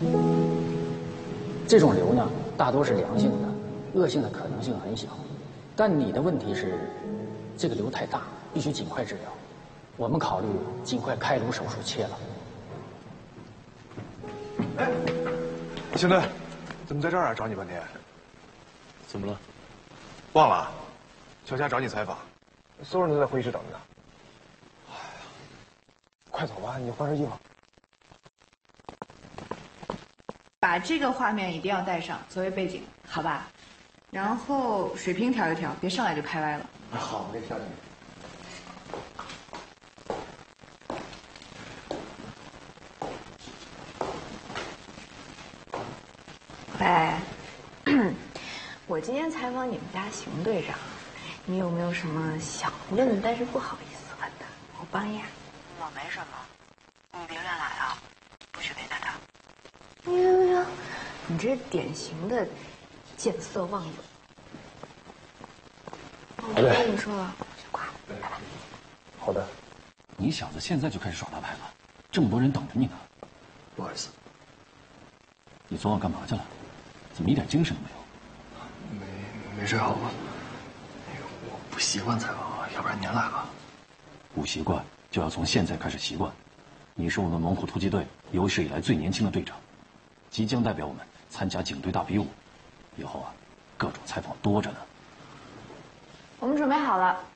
这种瘤呢，大多是良性的，恶性的可能性很小。但你的问题是，这个瘤太大，必须尽快治疗。我们考虑尽快开颅手术切了。 哎，邢队，怎么在这儿啊？找你半天。 怎么了？ 忘了，小夏找你采访，所有人都在会议室等着呢。哎呀，快走吧，你换身衣服。 把这个画面一定要带上作为背景，好吧？然后水平调一调，别上来就拍歪了。 好，我给调整。 喂，我今天采访你们家邢队长，你有没有什么想问但是不好意思问的？我帮呀。 我没什么，你别乱来啊，不许为难他。 哟，你这是典型的见色忘友。我跟你说了，去挂。 好的。 你小子现在就开始耍大牌了，这么多人等着你呢。 不好意思， 你昨晚干嘛去了？怎么一点精神都没有？ 没睡好吧？那个我不习惯采访啊，要不然您来吧。 不习惯就要从现在开始习惯。你是我们猛虎突击队有史以来最年轻的队长，即将代表我们参加警队大比武。以后啊，各种采访多着呢。 我们准备好了。